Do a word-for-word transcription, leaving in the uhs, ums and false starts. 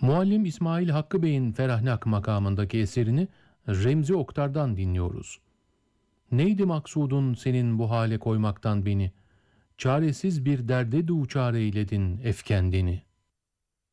Muallim İsmail Hakkı Bey'in Ferahnak makamındaki eserini Remzi Oktar'dan dinliyoruz. Neydi maksudun senin bu hale koymaktan beni? Çaresiz bir derde duçar eyledin efkendeni.